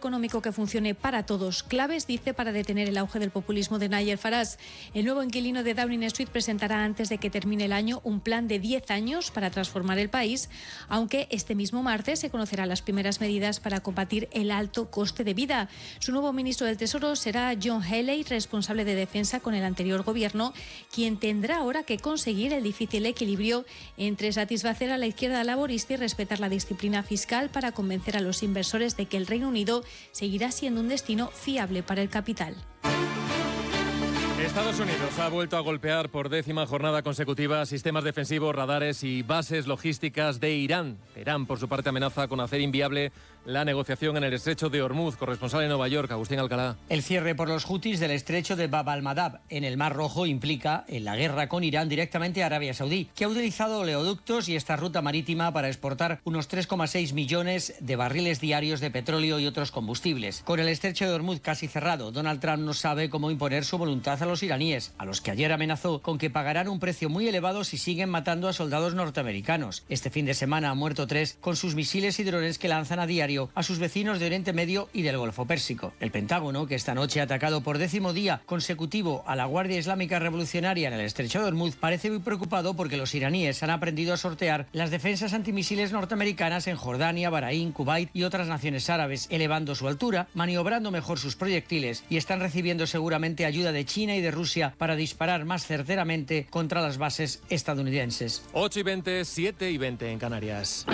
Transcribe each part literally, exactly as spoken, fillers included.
económico que funcione para todos. Claves, dice, para detener el auge del populismo de Nigel Farage. El nuevo inquilino de Downing Street presentará antes de que termine el año un plan de diez años para transformar el país, aunque este mismo martes se conocerán las primeras medidas para combatir el alto coste de vida. Su nuevo ministro del Tesoro será John Healey, responsable de defensa con el anterior gobierno, quien tendrá ahora que conseguir el difícil equilibrio entre satisfacer a la izquierda laborista y respetar la disciplina fiscal para convencer a los inversores de que el Reino Unido seguirá siendo un destino fiable para el capital. Estados Unidos ha vuelto a golpear por décima jornada consecutiva sistemas defensivos, radares y bases logísticas de Irán. Irán, por su parte, amenaza con hacer inviable la negociación en el estrecho de Hormuz. Corresponsal en Nueva York, Agustín Alcalá. El cierre por los hutis del estrecho de Bab al-Mandab en el Mar Rojo implica en la guerra con Irán directamente a Arabia Saudí, que ha utilizado oleoductos y esta ruta marítima para exportar unos tres coma seis millones de barriles diarios de petróleo y otros combustibles. Con el estrecho de Hormuz casi cerrado, Donald Trump no sabe cómo imponer su voluntad a los iraníes, a los que ayer amenazó con que pagarán un precio muy elevado si siguen matando a soldados norteamericanos. Este fin de semana han muerto tres con sus misiles y drones que lanzan a diario a sus vecinos de Oriente Medio y del Golfo Pérsico. El Pentágono, que esta noche ha atacado por décimo día consecutivo a la Guardia Islámica Revolucionaria en el estrecho de Hormuz, parece muy preocupado porque los iraníes han aprendido a sortear las defensas antimisiles norteamericanas en Jordania, Bahrein, Kuwait y otras naciones árabes, elevando su altura, maniobrando mejor sus proyectiles y están recibiendo seguramente ayuda de China y de Rusia para disparar más certeramente contra las bases estadounidenses. ocho y veinte, siete y veinte en Canarias.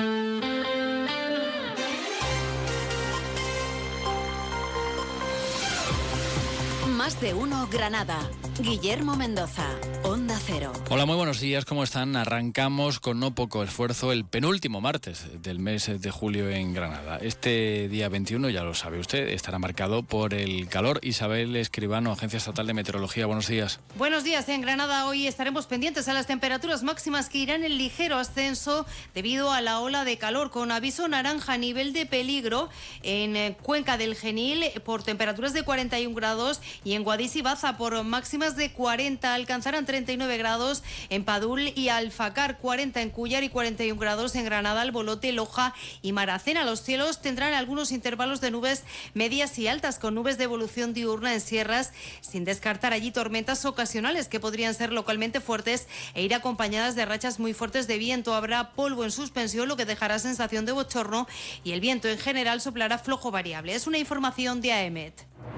Más de uno Granada. Guillermo Mendoza, Onda Cero. Hola, muy buenos días, ¿cómo están? Arrancamos con no poco esfuerzo el penúltimo martes del mes de julio en Granada. Este día veintiuno, ya lo sabe usted, estará marcado por el calor. Isabel Escribano, Agencia Estatal de Meteorología, buenos días. Buenos días, en Granada hoy estaremos pendientes a las temperaturas máximas que irán en ligero ascenso debido a la ola de calor, con aviso naranja a nivel de peligro en Cuenca del Genil por temperaturas de cuarenta y un grados y en Guadix y Baza por máximas de cuarenta, alcanzarán treinta y nueve grados en Padul y Alfacar, cuarenta en Cúllar y cuarenta y un grados en Granada, Albolote, Loja y Maracena. Los cielos tendrán algunos intervalos de nubes medias y altas con nubes de evolución diurna en sierras, sin descartar allí tormentas ocasionales que podrían ser localmente fuertes e ir acompañadas de rachas muy fuertes de viento. Habrá polvo en suspensión, lo que dejará sensación de bochorno, y el viento en general soplará flojo variable. Es una información de AEMET.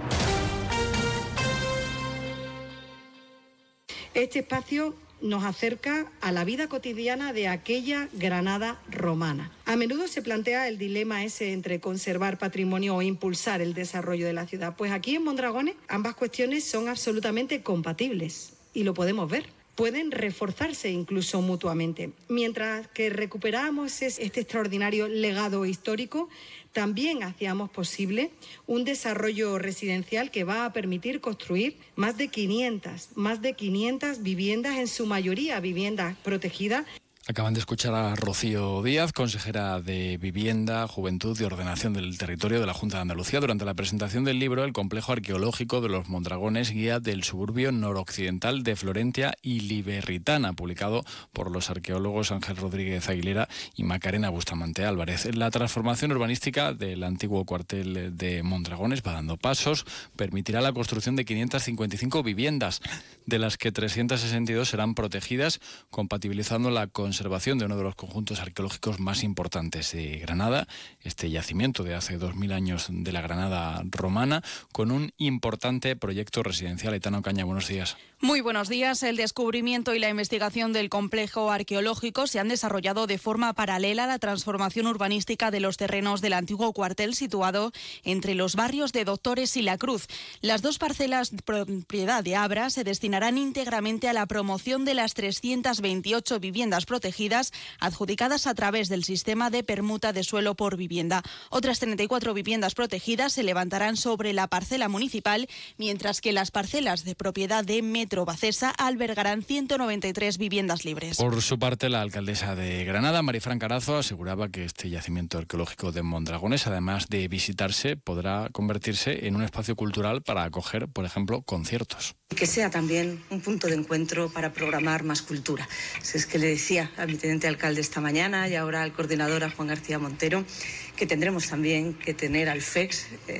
Este espacio nos acerca a la vida cotidiana de aquella Granada romana. A menudo se plantea el dilema ese entre conservar patrimonio o impulsar el desarrollo de la ciudad. Pues aquí en Mondragones ambas cuestiones son absolutamente compatibles y lo podemos ver. Pueden reforzarse incluso mutuamente. Mientras que recuperamos este extraordinario legado histórico, también hacíamos posible un desarrollo residencial que va a permitir construir más de quinientas, más de quinientas viviendas, en su mayoría viviendas protegidas. Acaban de escuchar a Rocío Díaz, consejera de Vivienda, Juventud y Ordenación del Territorio de la Junta de Andalucía, durante la presentación del libro El complejo arqueológico de los Mondragones, guía del suburbio noroccidental de Florentia y Liberritana, publicado por los arqueólogos Ángel Rodríguez Aguilera y Macarena Bustamante Álvarez. La transformación urbanística del antiguo cuartel de Mondragones va dando pasos, permitirá la construcción de quinientas cincuenta y cinco viviendas, de las que trescientas sesenta y dos serán protegidas, compatibilizando la conservación de uno de los conjuntos arqueológicos más importantes de Granada, este yacimiento de hace dos mil años de la Granada romana, con un importante proyecto residencial. Aitana Ocaña, buenos días. Muy buenos días. El descubrimiento y la investigación del complejo arqueológico se han desarrollado de forma paralela a la transformación urbanística de los terrenos del antiguo cuartel situado entre los barrios de Doctores y La Cruz. Las dos parcelas de propiedad de Abra se destinarán íntegramente a la promoción de las trescientas veintiocho viviendas protegidas adjudicadas a través del sistema de permuta de suelo por vivienda. Otras treinta y cuatro viviendas protegidas se levantarán sobre la parcela municipal, mientras que las parcelas de propiedad de Metro Bacesa albergarán ciento noventa y tres viviendas libres. Por su parte, la alcaldesa de Granada, Marifran Carazo, aseguraba que este yacimiento arqueológico de Mondragones, además de visitarse, podrá convertirse en un espacio cultural para acoger, por ejemplo, conciertos. Que sea también un punto de encuentro para programar más cultura. Si es que le decía al mi teniente alcalde esta mañana y ahora al coordinador, a Juan García Montero, que tendremos también que tener al F E X